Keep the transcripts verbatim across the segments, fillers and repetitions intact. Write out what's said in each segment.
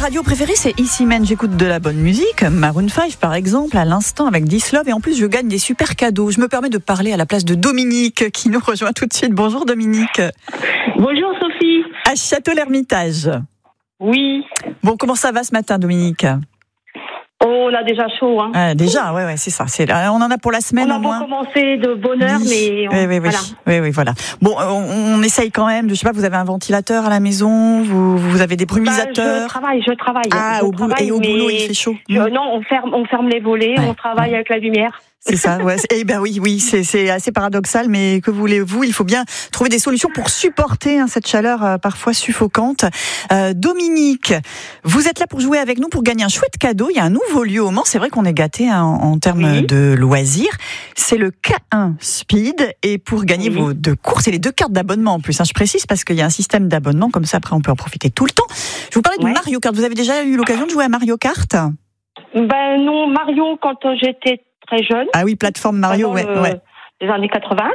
radio préférée, c'est Ici Men. J'écoute de la bonne musique, Maroon cinq par exemple, à l'instant avec This Love. Et en plus, je gagne des super cadeaux. Je me permets de parler à la place de Dominique, qui nous rejoint tout de suite. Bonjour Dominique. Bonjour Sophie. À Château-l'Hermitage. Oui. Bon, comment ça va ce matin, Dominique ? Oh, on a déjà chaud, hein. Ah, déjà, ouais, ouais, c'est ça. C'est, on en a pour la semaine on au moins. On a commencé de bonne heure, oui. mais on, oui, oui, oui. voilà. Oui, oui, voilà. Bon, on, on essaye quand même. De, je sais pas, vous avez un ventilateur à la maison, vous, vous avez des brumisateurs. Bah, je travaille, je travaille. Ah, je au boulot, et au boulot, il fait chaud. Je, non, on ferme, on ferme les volets, ouais. On travaille ouais. avec la lumière. C'est ça, ouais. Eh ben oui, oui, c'est, c'est assez paradoxal, mais que voulez-vous ? Il faut bien trouver des solutions pour supporter hein, cette chaleur euh, parfois suffocante. Euh, Dominique, vous êtes là pour jouer avec nous, pour gagner un chouette cadeau. Il y a un nouveau lieu au Mans. C'est vrai qu'on est gâtés hein, en, en termes oui. de loisirs. C'est le K un Speed. Et pour gagner oui. vos deux courses et les deux cartes d'abonnement en plus, hein, je précise parce qu'il y a un système d'abonnement, comme ça après on peut en profiter tout le temps. Je vous parlais ouais. de Mario Kart. Vous avez déjà eu l'occasion de jouer à Mario Kart ? Ben non, Mario, quand j'étais très jeune. Ah oui, plateforme Mario, ouais, le, ouais. Les années quatre-vingts.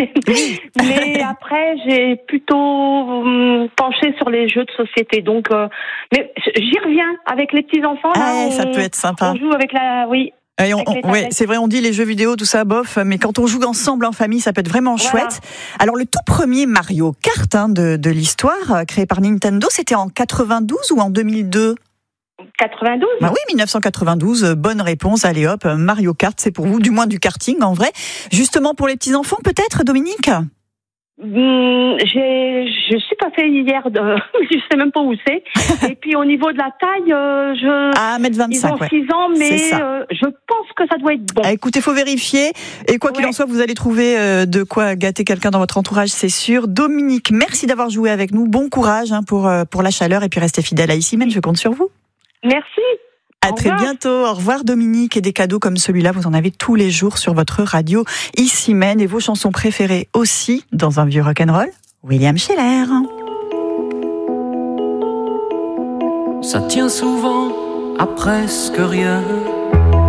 Mais après, j'ai plutôt hum, penché sur les jeux de société. Donc, euh, mais j'y reviens avec les petits enfants. Ah, là, ça on, peut être sympa. On joue avec la, oui. Et on, on, ouais, c'est vrai, on dit les jeux vidéo, tout ça, bof, mais quand on joue ensemble en famille, ça peut être vraiment voilà. chouette. Alors, le tout premier Mario Kart hein, de, de l'histoire, créé par Nintendo, c'était en quatre-vingt-douze ou en deux mille deux ? quatre-vingt-douze. Bah oui, dix-neuf cent quatre-vingt-douze, bonne réponse. Allez hop, Mario Kart, c'est pour vous, du moins du karting en vrai. Justement pour les petits-enfants peut-être, Dominique ? Mmh, j'ai, je suis passée hier, de, je sais même pas où c'est. Et puis au niveau de la taille, euh, je. Ah, un mètre vingt-cinq, ils ont ouais. six ans, mais euh, je pense que ça doit être bon. Ah, écoutez, faut vérifier. Et quoi qu'il ouais. en soit, vous allez trouver euh, de quoi gâter quelqu'un dans votre entourage, c'est sûr. Dominique, merci d'avoir joué avec nous. Bon courage hein, pour euh, pour la chaleur et puis restez fidèle à Ici Men. Je compte sur vous. Merci. À très bientôt. Au revoir Dominique. Et des cadeaux comme celui-là, vous en avez tous les jours sur votre radio Ici Men. Et vos chansons préférées aussi dans un vieux rock'n'roll, William Scheller. Ça tient souvent à presque rien.